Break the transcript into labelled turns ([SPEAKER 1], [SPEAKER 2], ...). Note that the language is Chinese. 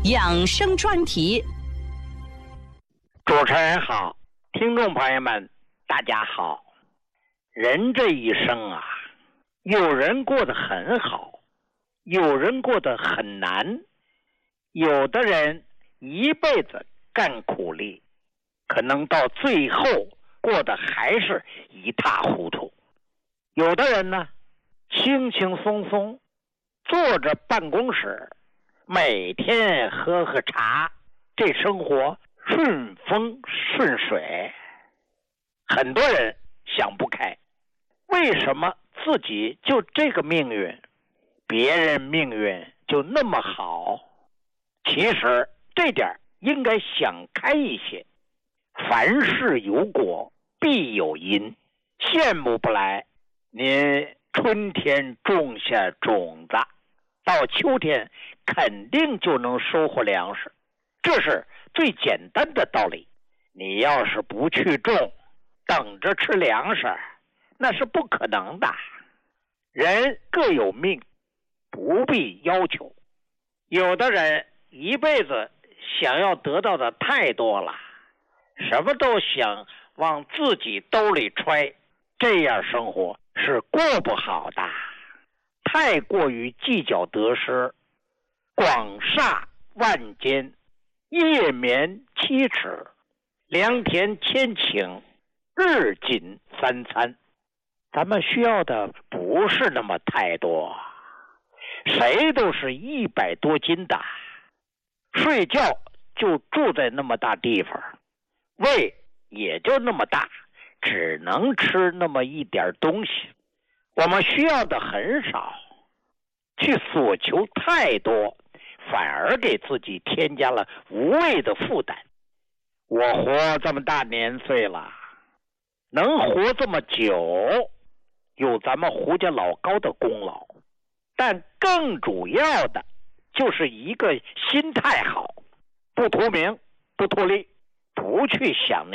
[SPEAKER 1] 养生专题。
[SPEAKER 2] 主持人好，听众朋友们大家好。人这一生啊，有人过得很好，有人过得很难，有的人一辈子干苦力，可能到最后过得还是一塌糊涂。有的人呢，轻轻松松坐着办公室，每天喝喝茶，这生活顺风顺水。很多人想不开，为什么自己就这个命运，别人命运就那么好？其实这点应该想开一些。凡事有果必有因，羡慕不来。您春天种下种子，到秋天肯定就能收获粮食，这是最简单的道理。你要是不去种，等着吃粮食，那是不可能的。人各有命，不必要求。有的人一辈子想要得到的太多了，什么都想往自己兜里揣，这样生活是过不好的。太过于计较得失，广厦万间，夜眠7尺，良田千顷，日仅3餐。咱们需要的不是那么太多，谁都是100多斤的，睡觉就住在那么大地方，胃也就那么大，只能吃那么一点东西。我们需要的很少，去索求太多，反而给自己添加了无谓的负担。我活这么大年岁了，能活这么久，有咱们胡家老高的功劳，但更主要的就是一个心态好，不图名，不图利，不去想